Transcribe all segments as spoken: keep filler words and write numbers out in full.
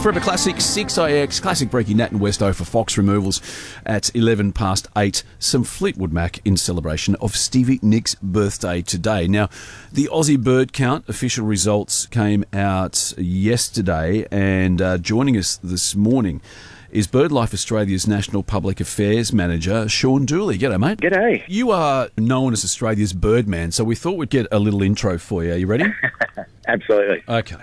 Forever Classic, six A X, Classic Breaky Nat and Westo for Fox Removals at eleven past eight. Some Fleetwood Mac in celebration of Stevie Nicks' birthday today. Now, the Aussie bird count official results came out yesterday, and uh, joining us this morning is BirdLife Australia's National Public Affairs Manager, Sean Dooley. G'day, mate. G'day. You are known as Australia's Birdman, so we thought we'd get a little intro for you. Are you ready? Absolutely. Okay.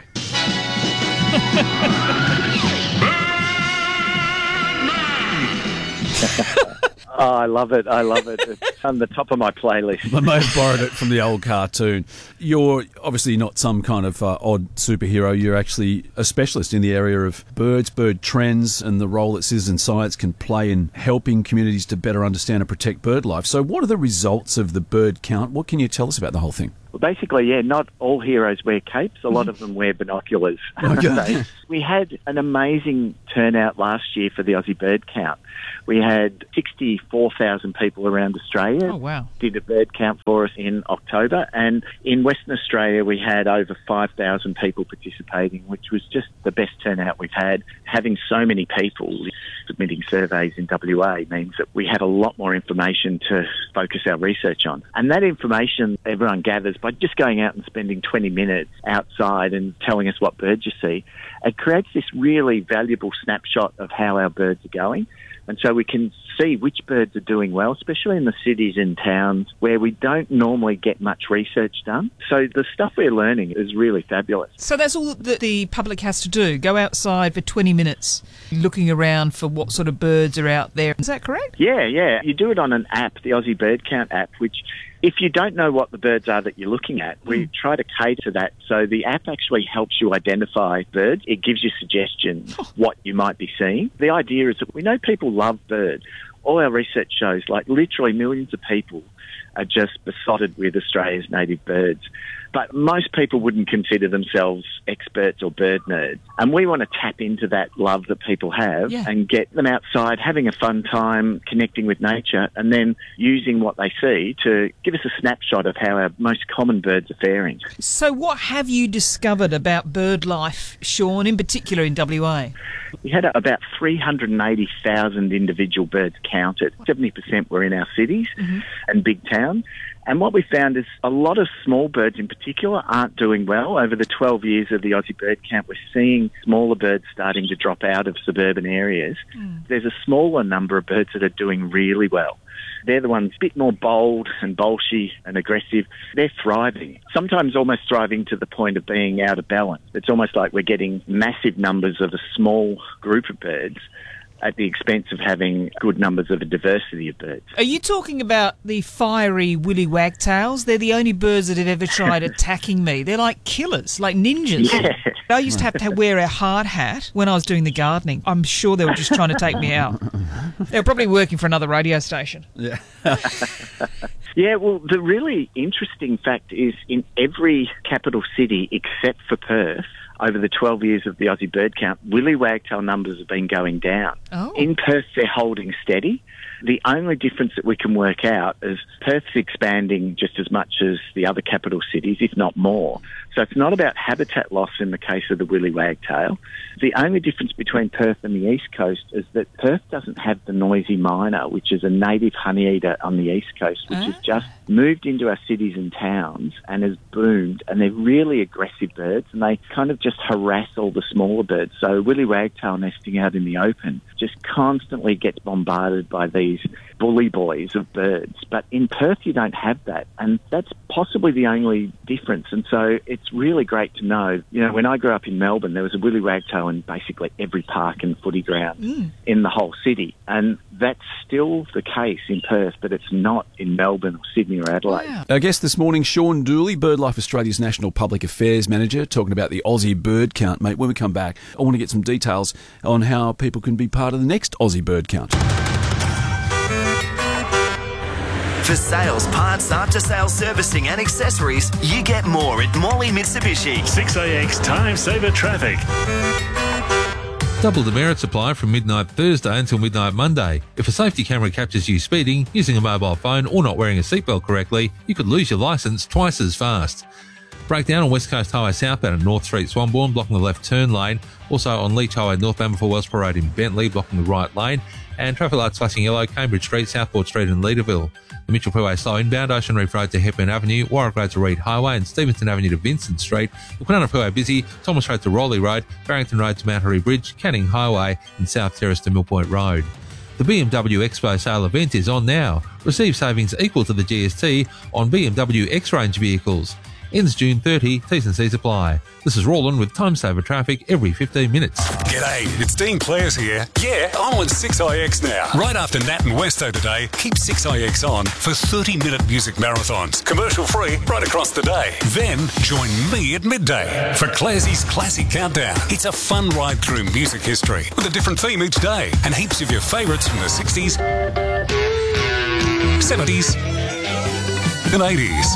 Oh, I love it. I love it. It's on the top of my playlist. I may have borrowed it from the old cartoon. You're obviously not some kind of uh, odd superhero. You're actually a specialist in the area of birds, bird trends, and the role that citizen science can play in helping communities to better understand and protect bird life. So what are the results of the bird count? What can you tell us about the whole thing? Well, basically, yeah, not all heroes wear capes. A lot of them wear binoculars. Okay. So we had an amazing turnout last year for the Aussie bird count. We had sixty-four thousand people around Australia. Oh, wow. Did a bird count for us in October. And in Western Australia, we had over five thousand people participating, which was just the best turnout we've had. Having so many people submitting surveys in W A means that we have a lot more information to focus our research on. And that information everyone gathers by just going out and spending twenty minutes outside and telling us what birds you see. It creates this really valuable snapshot of how our birds are going. And so we can see which birds are doing well, especially in the cities and towns where we don't normally get much research done. So the stuff we're learning is really fabulous. So that's all that the public has to do, go outside for twenty minutes looking around for what sort of birds are out there. Is that correct? Yeah, yeah. You do it on an app, the Aussie Bird Count app, which if you don't know what the birds are that you're looking at, we try to cater to that. So the app actually helps you identify birds. It gives you suggestions what you might be seeing. The idea is that we know people love birds. All our research shows, like literally millions of people are just besotted with Australia's native birds. But most people wouldn't consider themselves experts or bird nerds. And we want to tap into that love that people have Yeah. and get them outside, having a fun time, connecting with nature, and then using what they see to give us a snapshot of how our most common birds are faring. So what have you discovered about bird life, Sean, in particular in W A? We had about three hundred eighty thousand individual birds counted. seventy percent were in our cities and big towns. And what we found is a lot of small birds in particular aren't doing well. Over the twelve years of the Aussie bird count, we're seeing smaller birds starting to drop out of suburban areas. Mm. There's a smaller number of birds that are doing really well. They're the ones a bit more bold and bolshy and aggressive. They're thriving, sometimes almost thriving to the point of being out of balance. It's almost like we're getting massive numbers of a small group of birds at the expense of having good numbers of a diversity of birds. Are you talking about the fiery willy wagtails? They're the only birds that have ever tried attacking me. They're like killers, like ninjas. Yeah. I used to have to wear a hard hat when I was doing the gardening. I'm sure they were just trying to take me out. They were probably working for another radio station. Yeah. Yeah, well, the really interesting fact is in every capital city except for Perth, over the twelve years of the Aussie bird count, willy wagtail numbers have been going down. Oh. In Perth, they're holding steady. The only difference that we can work out is Perth's expanding just as much as the other capital cities, if not more. So it's not about habitat loss in the case of the willy wagtail. The only difference between Perth and the East Coast is that Perth doesn't have the noisy myna, which is a native honeyeater on the East Coast, which Ah. has just moved into our cities and towns and has boomed. And they're really aggressive birds, and they kind of just harass all the smaller birds. So willy wagtail nesting out in the open just constantly gets bombarded by these bully boys of birds. But in Perth, you don't have that. And that's possibly the only difference. And so it's really great to know. You know, when I grew up in Melbourne, there was a willy wagtail in basically every park and footy ground mm. in the whole city. And that's still the case in Perth, but it's not in Melbourne or Sydney or Adelaide. Wow. Our guest this morning, Sean Dooley, BirdLife Australia's National Public Affairs Manager, talking about the Aussie bird count. Mate, when we come back, I want to get some details on how people can be part of the next Aussie bird count. For sales, parts, after-sales servicing and accessories, you get more at Morley Mitsubishi. six A X Time Saver Traffic. Double the merit supply from midnight Thursday until midnight Monday. If a safety camera captures you speeding, using a mobile phone or not wearing a seatbelt correctly, you could lose your licence twice as fast. Breakdown on West Coast Highway southbound at North Street, Swanbourne, blocking the left turn lane. Also on Leach Highway northbound before Wellsborough Road in Bentley, blocking the right lane. And traffic lights flashing yellow, Cambridge Street, Southport Street and Leaderville. The Mitchell Freeway slow inbound, Ocean Reef Road to Hepburn Avenue, Warwick Road to Reed Highway and Stevenson Avenue to Vincent Street. The Quinana Freeway busy, Thomas Road to Rowley Road, Barrington Road to Mount Harry Bridge, Canning Highway and South Terrace to Millpoint Road. The B M W Expo sale event is on now. Receive savings equal to the G S T on B M W X-Range vehicles. Ends June thirtieth, T's and C's apply. This is Roland with Time Saver Traffic every fifteen minutes. G'day, it's Dean Clares here. Yeah, I'm on six I X now. Right after Nat and Westo today, keep six I X on for thirty minute music marathons. Commercial free right across the day. Then join me at midday for Clarsey's Classic Countdown. It's a fun ride through music history with a different theme each day and heaps of your favourites from the sixties, seventies and eighties.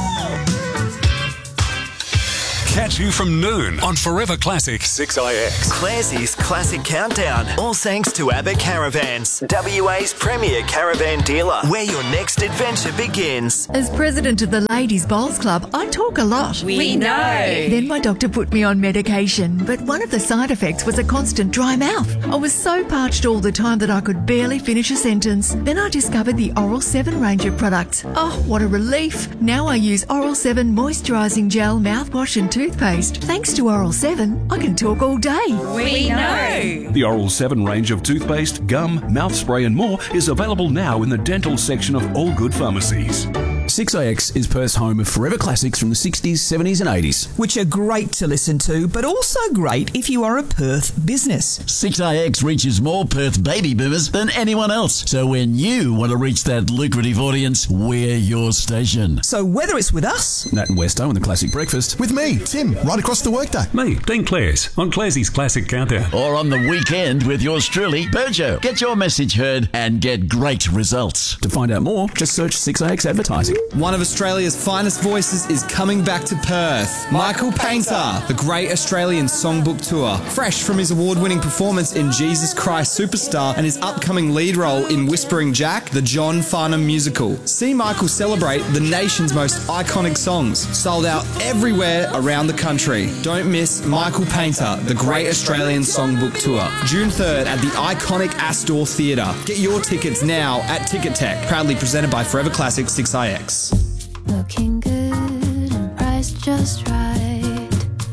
Catch you from noon on Forever Classic six I X. Clarsey's Classic Countdown. All thanks to Abbott Caravans, W A's premier caravan dealer, where your next adventure begins. As president of the Ladies Bowls Club, I talk a lot. We know. Then my doctor put me on medication, but one of the side effects was a constant dry mouth. I was so parched all the time that I could barely finish a sentence. Then I discovered the Oral seven range of products. Oh, what a relief. Now I use Oral seven moisturising gel, mouthwash and toothpaste. Thanks to Oral seven, I can talk all day. We know. The Oral seven range of toothpaste, gum, mouth spray and more is available now in the dental section of all good pharmacies. six I X is Perth's home of forever classics from the sixties, seventies and eighties. Which are great to listen to, but also great if you are a Perth business. six I X reaches more Perth baby boomers than anyone else. So when you want to reach that lucrative audience, we're your station. So whether it's with us, Nat and Westo and the Classic Breakfast, with me, Tim, right across the workday. Me, Dean Clares, on Clarsey's Classic Countdown. Or on the weekend with yours truly, Berjo. Get your message heard and get great results. To find out more, just search six I X advertising. One of Australia's finest voices is coming back to Perth. Michael Painter, the Great Australian Songbook Tour. Fresh from his award-winning performance in Jesus Christ Superstar and his upcoming lead role in Whispering Jack, the John Farnham musical. See Michael celebrate the nation's most iconic songs. Sold out everywhere around the country. Don't miss Michael Painter, the Great Australian Songbook Tour. June third at the iconic Astor Theatre. Get your tickets now at Ticket Tech. Proudly presented by Forever Classic six I X. Looking good and priced just right.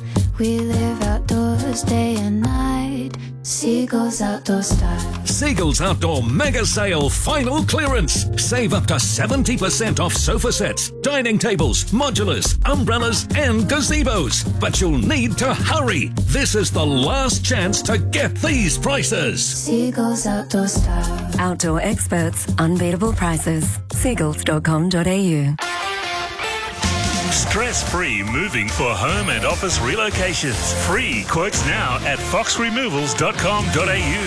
We live outdoors day and night. Seagulls Outdoor Style. Seagulls Outdoor Mega Sale Final Clearance. Save up to seventy percent off sofa sets, dining tables, modulars, umbrellas and gazebos. But you'll need to hurry. This is the last chance to get these prices. Seagulls Outdoor Style. Outdoor experts, unbeatable prices. seagulls dot com dot a u. Stress-free moving for home and office relocations. Free quotes now at fox removals dot com dot a u.